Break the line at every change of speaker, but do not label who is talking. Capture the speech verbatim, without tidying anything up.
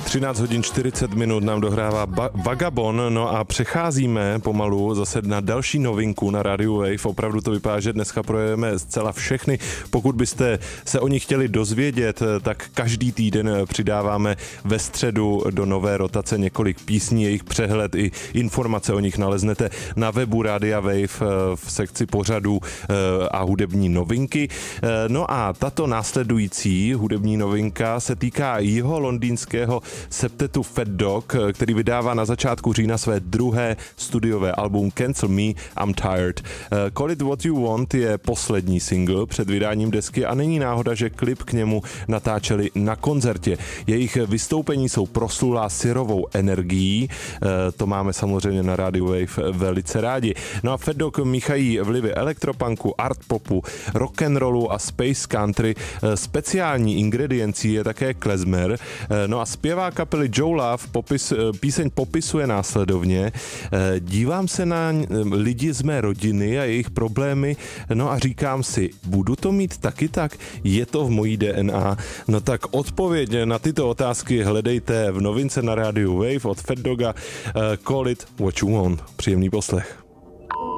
třináct hodin čtyřicet minut nám dohrává ba- Vagabond, no a přecházíme pomalu zase na další novinku na Radio Wave. Opravdu to vypadá, že dneska projevíme zcela všechny. Pokud byste se o nich chtěli dozvědět, tak každý týden přidáváme ve středu do nové rotace několik písní, jejich přehled i informace o nich naleznete na webu Radia Wave v sekci pořadů a hudební novinky. No a tato následující hudební novinka se týká jeho londýnského septetu Fat Dog, který vydává na začátku října své druhé studiové album Cancel Me, I'm Tired. Call It What You Want je poslední single před vydáním desky a není náhoda, že klip k němu natáčeli na koncertě. Jejich vystoupení jsou proslulá syrovou energií, to máme samozřejmě na Radio Wave velice rádi. No a Fat Dog míchají vlivy elektropunku, art popu, rock'n'rollu a space country. Speciální ingrediencí je také klezmer. No a zpěvá kapely Joe Love popis, píseň popisuje následovně. Dívám se na lidi z mé rodiny a jejich problémy, no a říkám si, budu to mít taky tak? Je to v mojí D N A? No tak odpověď na tyto otázky hledejte v novince na Radio Wave od Fat Doga. Call It What You Want. Příjemný poslech.